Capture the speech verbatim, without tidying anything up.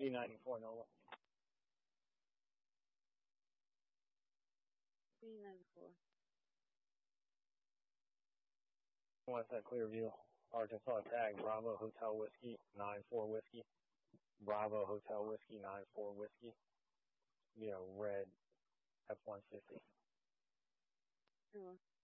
B ninety-four Nova. B ninety-four. What's that Clearview? Arkansas tag, Bravo Hotel Whiskey, nine four Whiskey. Bravo Hotel Whiskey, nine four Whiskey. You know, red F one fifty. Sure.